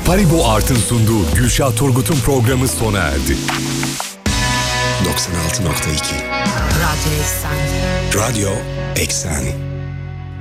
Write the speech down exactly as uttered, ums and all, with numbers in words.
Paribu Art'ın sunduğu Gülşah Turgut'un programı sona erdi. doksan altı nokta iki Radyo Eksen. Radyo Eksen.